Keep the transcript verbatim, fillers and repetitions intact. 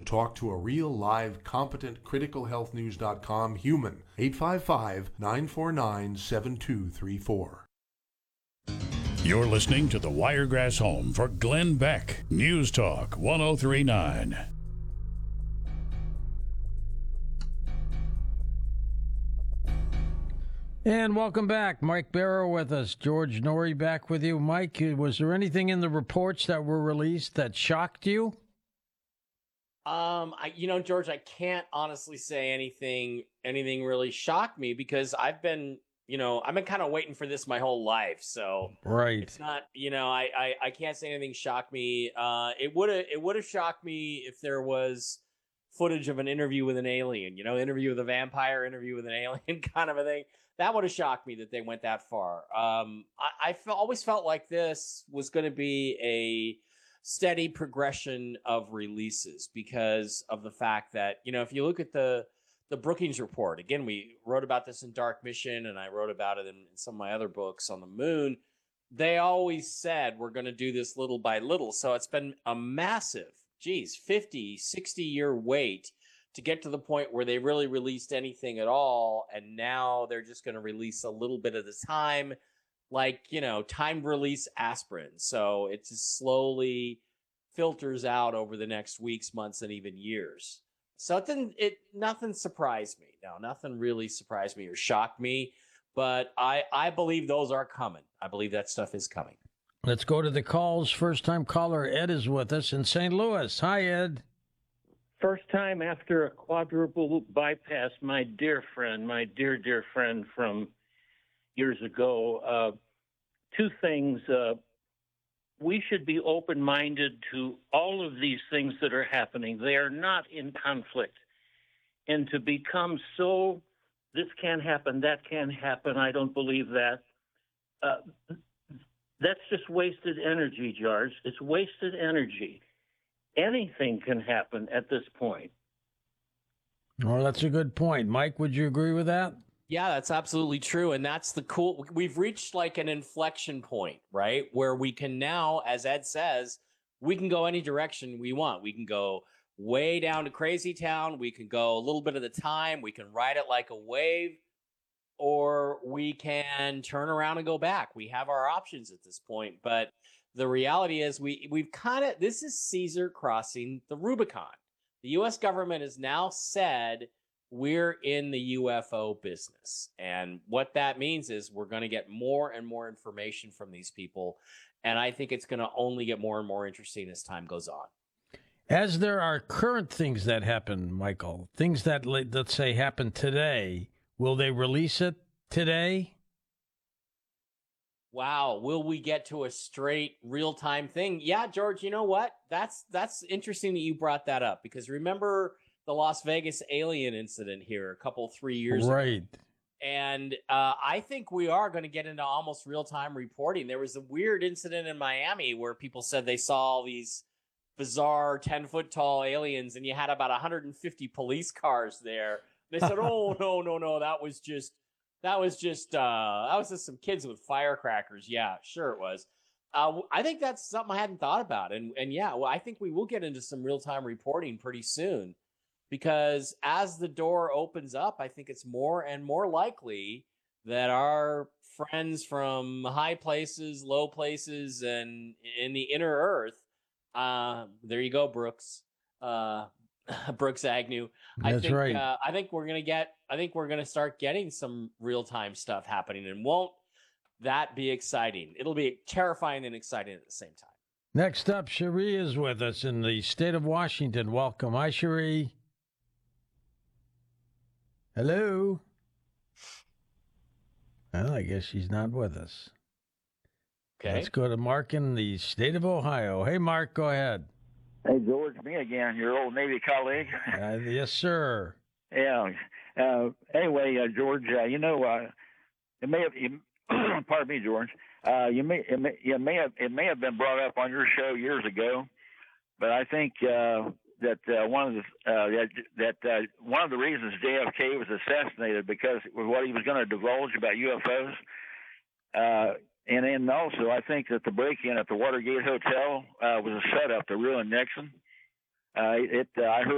talk to a real, live, competent critical health news dot com human. eight five five, nine four nine, seven two three four. You're listening to the Wiregrass Home for Glenn Beck. News Talk one oh three point nine. And welcome back. Mike Barrow with us. George Noory back with you. Mike, was there anything in the reports that were released that shocked you? Um, I, you know, George, I can't honestly say anything, anything really shocked me because I've been, you know, I've been kind of waiting for this my whole life. So right. It's not, you know, I, I, I can't say anything shocked me. Uh, it would have, it would have shocked me if there was footage of an interview with an alien, you know, interview with a vampire, interview with an alien kind of a thing. That would have shocked me that they went that far. Um, I, I fe- always felt like this was going to be a steady progression of releases because of the fact that, you know, if you look at the the Brookings report, again, we wrote about this in Dark Mission, and I wrote about it in, in some of my other books on the moon. They always said we're going to do this little by little. So it's been a massive, geez, fifty, sixty year wait to get to the point where they really released anything at all. And now they're just going to release a little bit at a time, like, you know, timed release aspirin. So it just slowly filters out over the next weeks, months, and even years. So it didn't, it, nothing surprised me. No, nothing really surprised me or shocked me, but I, I believe those are coming. I believe that stuff is coming. Let's go to the calls. First time caller Ed is with us in Saint Louis. Hi, Ed. First time after a quadruple bypass, my dear friend, my dear, dear friend from years ago. Uh, two things. Uh, we should be open-minded to all of these things that are happening. They are not in conflict. And to become so, this can't happen, that can't happen, I don't believe that. Uh, that's just wasted energy, George. It's wasted energy. Anything can happen at this point. Well, that's a good point. Mike, would you agree with that? Yeah, that's absolutely true. And that's the cool, we've reached like an inflection point, right? Where we can now, as Ed says, we can go any direction we want. We can go way down to crazy town. We can go a little bit at a time. We can ride it like a wave, or we can turn around and go back. We have our options at this point. But the reality is we, we've kind of, this is Caesar crossing the Rubicon. The U S government has now said we're in the U F O business. And what that means is we're going to get more and more information from these people. And I think it's going to only get more and more interesting as time goes on. As there are current things that happen, Michael, things that, let's say, happen today, will they release it today? Wow, will we get to a straight real-time thing? Yeah, George, you know what? That's that's interesting that you brought that up, because remember the Las Vegas alien incident here a couple, three years right. ago? Right. And uh, I think we are going to get into almost real-time reporting. There was a weird incident in Miami where people said they saw all these bizarre ten-foot-tall aliens, and you had about one hundred fifty police cars there. They said, oh, no, no, no, that was just... That was just uh, that was just some kids with firecrackers. Yeah, sure it was. Uh, I think that's something I hadn't thought about, and and yeah, well, I think we will get into some real time reporting pretty soon, because as the door opens up, I think it's more and more likely that our friends from high places, low places, and in the inner earth. Uh, there you go, Brooks. Uh, Brooks Agnew. I That's think, right. Uh, I think we're gonna get. I think we're gonna start getting some real time stuff happening, and won't that be exciting? It'll be terrifying and exciting at the same time. Next up, Cherie is with us in the state of Washington. Welcome. Hi, Cherie. Hello. Well, I guess she's not with us. Okay. Let's go to Mark in the state of Ohio. Hey, Mark, go ahead. Hey, George, me again, your old Navy colleague. Uh, yes, sir. Yeah. Uh, anyway, uh, George, uh, you know, uh, it may have, you, pardon me, George, uh, you may, it may, it may have, it may have been brought up on your show years ago, but I think uh, that uh, one of the uh, that, that uh, one of the reasons J F K was assassinated because it was what he was going to divulge about U F Os. Uh, And then also, I think that the break-in at the Watergate Hotel uh, was a setup to ruin Nixon. Uh, it, uh, I heard.